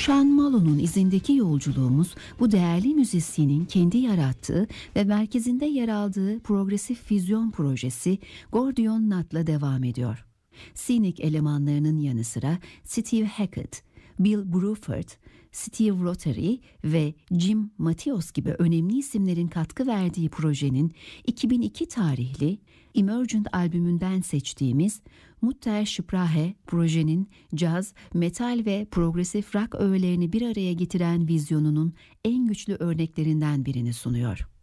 Sean Malo'nun izindeki yolculuğumuz bu değerli müzisyenin kendi yarattığı ve merkezinde yer aldığı progresif füzyon projesi Gordion Knot'la devam ediyor. Scenic elemanlarının yanı sıra Steve Hackett, Bill Bruford, Steve Rothery ve Jim Matheos gibi önemli isimlerin katkı verdiği projenin 2002 tarihli Emergent albümünden seçtiğimiz Mutter Sprache, projenin caz, metal ve progresif rock öğelerini bir araya getiren vizyonunun en güçlü örneklerinden birini sunuyor.